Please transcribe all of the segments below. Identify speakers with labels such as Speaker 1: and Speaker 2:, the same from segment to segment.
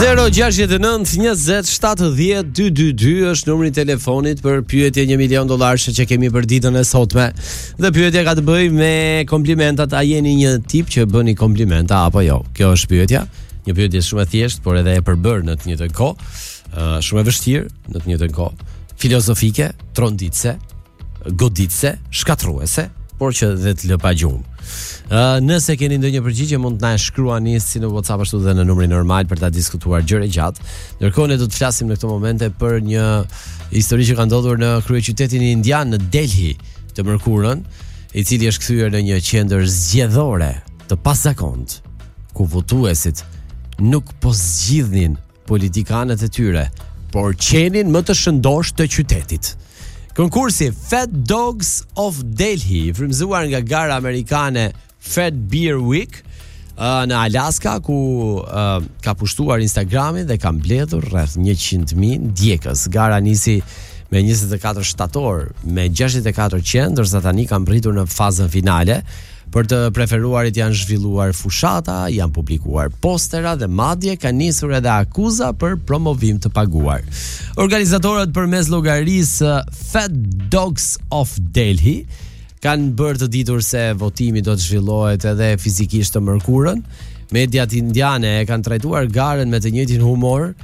Speaker 1: 069207222 është numri i telefonit për pyetje $1 milion që kemi për ditën e sotme. Dhe pyetja ka të bëjë me komplimentat. A jeni një tip që bëni komplimenta apo jo? Kjo është pyetja. Një pyetje shumë e thjeshtë, por edhe e përbër në të njëjtën kohë. Shumë e vështirë në të njëjtën kohë. Filozofike, tronditse, goditse, shkatruese, por që dhe të lë pa gjumë. Nëse keni ndonjë përgjigje mund të na shkruani si në WhatsApp ashtu dhe në numrin normal për ta diskutuar gjëra gjatë. Ndërkohë ne do të flasim në këto momente për një histori që ka ndodhur në kryeqytetin indian në Delhi të mërkurën, i cili është kthyer në një qendër zgjedhore të pazakontë, ku votuesit nuk po zgjidhnin politikanët e tyre, por qenin më të shëndosh të qytetit. Konkursi Fat Dogs of Delhi, frymëzuar nga gara amerikane Fat Bear Week në Alaska, ku ka pushtuar Instagramin dhe ka mbledhur rreth 100.000 ndjekës. Gara nisi me 24 shtator me 64 qendë, ndërsa tani kanë mbritur në fazën finale. Për të preferuarit janë zhvilluar fushata, janë publikuar postera dhe madje ka nisur edhe akuza për promovim të paguar. Organizatorët përmes llogarisë Fat Dogs of Delhi kanë bërë të ditur se votimi do të zhvillohet edhe fizikisht të mërkurën. Mediat indiane e kanë trajtuar garën me të njëjtin humor.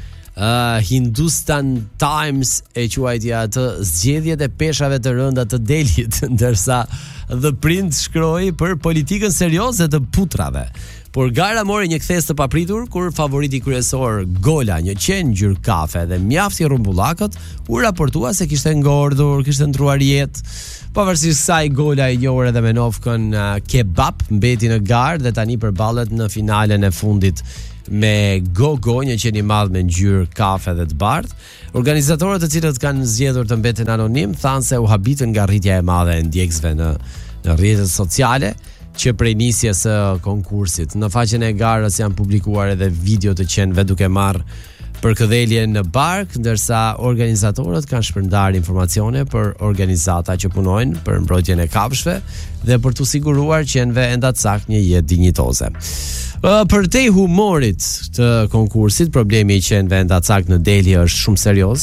Speaker 1: Hindustan Times e quajti atë zgjedhjet e peshave të rënda të Delhit, ndërsa The Print shkroi për politikën serioze të putrave. Por gara mori një kthes të papritur kur favoriti kryesor Gola, një qen ngjyrë kafe dhe mjaft i rrumbullakët, u raportua se kishte ngordhur, kishte ndruar jetë. Pavarësisht kësaj, Gola i njohur edhe me novkën kebab mbeti në garë dhe tani përballet në finalen e fundit me Gogo, një qen i madh me ngjyrë kafe dhe të bardhë. Organizatorët, të cilët kanë zgjedhur të mbeten anonim, thanë se u habitën nga rritja e madhe e ndjekësve në rrjetet sociale që prej nisjes së konkursit. Në faqen e garës janë publikuar edhe video të qenëve duke marrë përkëdhelje në bark, ndërsa organizatorët kanë shpërndarë informacione për organizata që punojnë për mbrojtjen e kafshëve dhe për të siguruar qenëve enda të saktë një jetë dinjitoze. Për te humorit të konkursit, problemi i qenëve enda të saktë në Delhi është shumë serioz.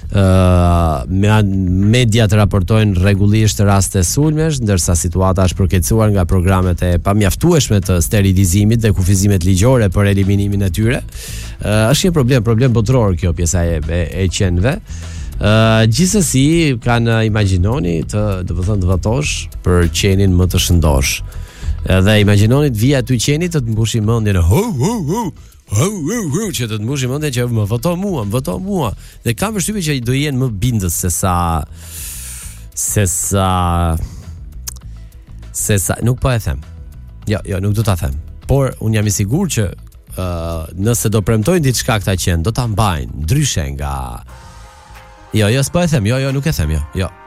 Speaker 1: Mediat raportojnë rregullisht raste sulmesh, ndërsa situata është përkeqësuar nga programet e pamjaftueshme të sterilizimit dhe kufizimet ligjore për eliminimin e tyre. Është një problem botror kjo pjesa e qenëve. Gjithsesi kanë imagjinoni të vatosh për qenin më të shëndosh. Dhe imagjinoni të vija ty qenit të mbushi mendjen që të mbushi mendjen që më voto mua. Dhe kam përshtypjen që do jenë më bindës se sa nuk po e them. Jo, nuk do ta them. Por un jam i sigurt që nëse do premtojnë diçka këta qenë, do ta mbajnë ndryshe nga. Jo, s'po e them. Jo, nuk e them, jo.